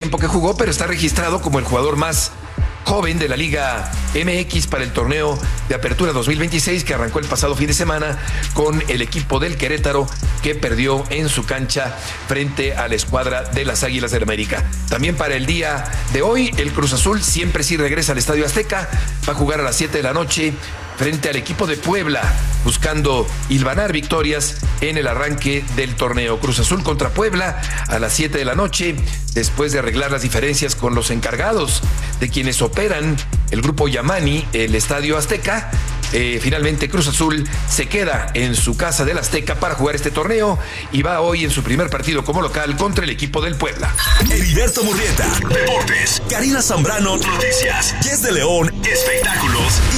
tiempo que jugó, pero está registrado como el jugador más joven de la Liga MX para el torneo de Apertura 2026 que arrancó el pasado fin de semana con el equipo del Querétaro, que perdió en su cancha frente a la escuadra de las Águilas del América. También para el día de hoy, el Cruz Azul siempre sí regresa al Estadio Azteca, va a jugar a las 7 de la noche frente al equipo de Puebla, buscando hilvanar victorias en el arranque del torneo. Cruz Azul contra Puebla a las 7 de la noche, después de arreglar las diferencias con los encargados de quienes operan el grupo Yamani, el Estadio Azteca. Finalmente Cruz Azul se queda en su casa del Azteca para jugar este torneo y va hoy en su primer partido como local contra el equipo del Puebla. Heriberto Murrieta, Deportes. Karina Zambrano, Noticias. Jess de León, Espectáculos.